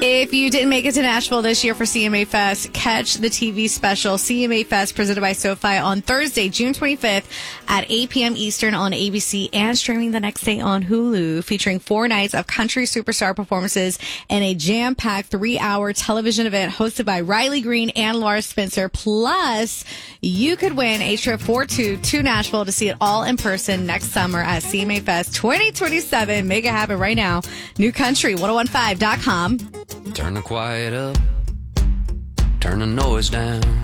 If you didn't make it to Nashville this year for CMA Fest, catch the TV special CMA Fest presented by SoFi on Thursday, June 25th at 8 p.m. Eastern on ABC and streaming the next day on Hulu, featuring 4 nights of country superstar performances and a jam-packed 3-hour television event hosted by Riley Green and Laura Spencer. Plus, you could win a trip for two to Nashville to see it all in person next summer at CMA Fest 2027. Make it happen right now. New Country, 1015.com. Turn the quiet up, turn the noise down.